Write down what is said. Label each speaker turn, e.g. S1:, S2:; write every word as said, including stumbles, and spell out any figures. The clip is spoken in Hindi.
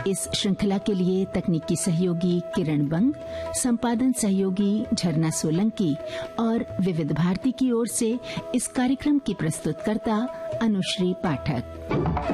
S1: इस श्रृंखला के लिए तकनीकी सहयोगी किरण बंग, संपादन सहयोगी झरना सोलंकी और विविध भारती की ओर से इस कार्यक्रम की प्रस्तुतकर्ता अनुश्री पाठक।